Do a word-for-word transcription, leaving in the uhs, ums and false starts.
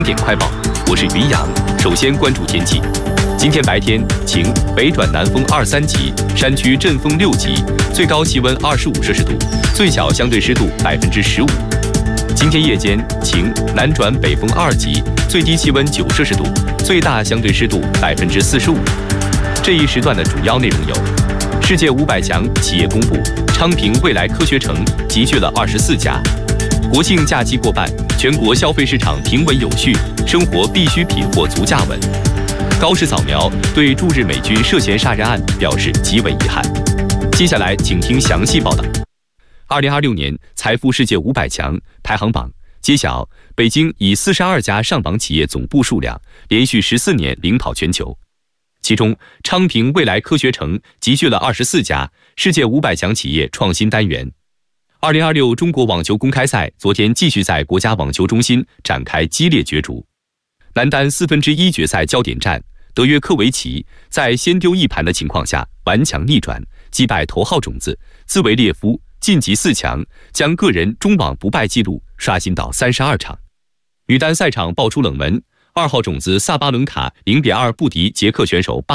点快报，我是云阳。首先关注天气。今天白天晴，北转南风二三级，山区阵风六级，最高气温二十五摄氏度，最小相对湿度百分之十五。今天夜间晴，南转北风二级，最低气温九摄氏度，最大相对湿度百分之四十五。这一时段的主要内容有：世界五百强企业公布，昌平未来科学城集聚了二十四家。国庆假期过半，全国消费市场平稳有序，生活必需品货足价稳。高市扫描对驻日美军涉嫌杀人案表示极为遗憾。接下来请听详细报道。二零二六年财富世界五百强排行榜揭晓，北京以四十二家上榜企业总部数量，连续十四年领跑全球。其中，昌平未来科学城集聚了二十四家世界五百强企业创新单元。二零二六中国网球公开赛昨天继续在国家网球中心展开激烈角逐。男单四分之一决赛焦点战，德约科维奇在先丢一盘的情况下顽强逆转，击败头号种子兹维列夫，晋级四强，将个人中网不败纪录刷新到三十二场。女单赛场爆出冷门，二号种子萨巴伦卡零比二不敌捷克选手巴